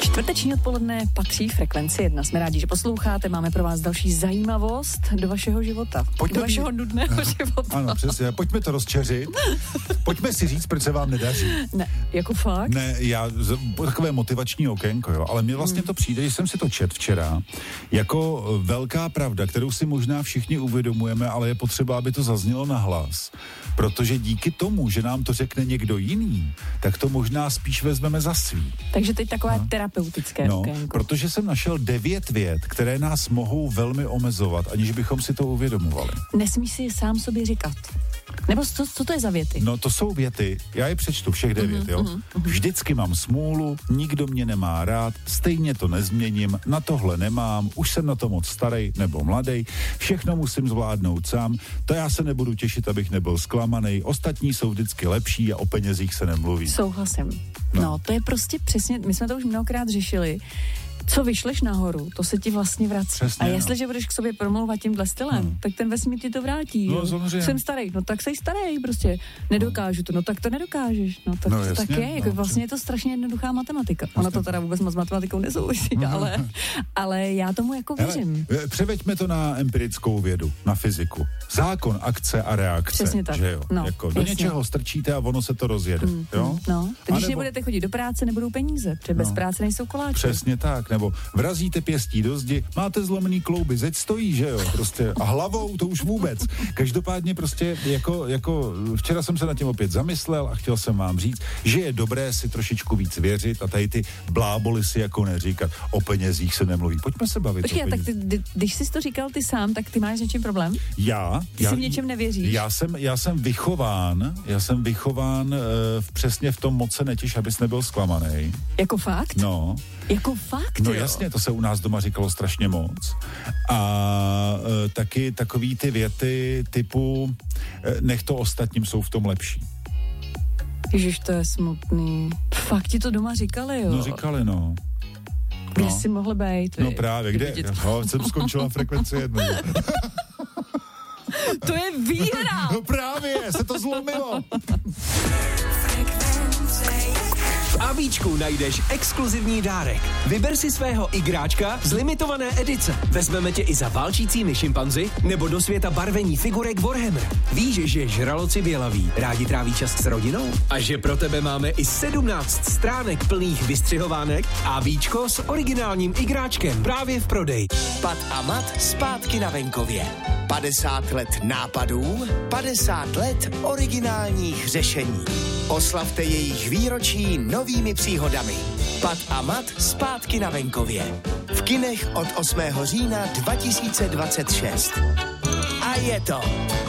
Čtvrteční odpoledne patří Frekvenci 1. Jsme rádi, že posloucháte, máme pro vás další zajímavost do vašeho života. Do vašeho nudného života. Ano, přesně, pojďme to rozčeřit. Pojďme si říct, proč se vám nedaří. Ne, jako fakt? Ne, takové motivační okénko, jo, ale mně vlastně to přijde, že jsem si to četl včera, jako velká pravda, kterou si možná všichni uvědomujeme, ale je potřeba, aby to zaznělo nahlas. Protože díky tomu, že nám to řekne někdo jiný, tak to možná spíš vezmeme za svý. Takže teď takové terapeutické okénko. Protože jsem našel 9 vět, které nás mohou velmi omezovat, aniž bychom si to uvědomovali. Nesmíš si sám sobě říkat. Nebo co to je za věty? No to jsou věty, já je přečtu všech 9, jo. Vždycky mám smůlu, nikdo mě nemá rád, stejně to nezměním, na tohle nemám, už jsem na to moc starej nebo mladej, všechno musím zvládnout sám, to já se nebudu těšit, abych nebyl zklamanej, ostatní jsou vždycky lepší a o penězích se nemluví. Souhlasím. No, to je prostě přesně, my jsme to už mnohokrát řešili. Co vyšleš nahoru, to se ti vlastně vrací. Přesně, a jestliže budeš k sobě promlouvat tímhle stylem, tak ten vesmír ti to vrátí. No, samozřejmě. Jsem starý, no tak sej starý, prostě nedokážu to, no tak to nedokážeš. No tak, jasně, tak je, jako vlastně je to strašně jednoduchá matematika. Ona to teda vůbec s matematikou nesouvisí, ale já tomu jako věřím. Převeďme to na empirickou vědu, na fyziku. Zákon akce a reakce. Přesně tak. Že jo? No, jako do něčeho strčíte a ono se to rozjede. Jo? No. Když nebudete chodit do práce, nebudou peníze, protože bez práce nejsou koláče. Přesně tak, nebo vrazíte pěstí do zdi, máte zlomený klouby, zeď stojí, že jo, prostě a hlavou to už vůbec. Každopádně prostě jako včera jsem se nad tím opět zamyslel a chtěl jsem vám říct, že je dobré si trošičku víc věřit a tady ty bláboli si jako neříkat, o penězích se nemluví. Pojďme se bavit. Počkej, tak když jsi to říkal ty sám, tak ty máš s něčím problém? Ty si v něčem nevěříš? Já jsem vychován přesně v tom moc se netěš, abys nebyl zklamanej. Jako fakt? No. Jako fakt, No jo? jasně, to se u nás doma říkalo strašně moc. A taky takový ty věty typu nech to ostatním, jsou v tom lepší. Ježiš, to je smutný. Fakt ti to doma říkali, jo? No říkali, no. Kde jsi mohl být? No právě, kde? Jsem skončila Frekvenci 1. To je výhra! No právě, se to zlomilo. V ABčku najdeš exkluzivní dárek. Vyber si svého igráčka z limitované edice. Vezmeme tě i za válčícími šimpanzi nebo do světa barvení figurek Warhammer. Víš, že žraloci bělaví rádi tráví čas s rodinou? A že pro tebe máme i 17 stránek plných vystřihovánek ABčko s originálním igráčkem právě v prodeji. Pat a mat zpátky na venkově. 50 let nápadů, 50 let originálních řešení. Oslavte jejich výročí novými příhodami. Pat a mat zpátky na venkově. V kinech od 8. října 2026. A je to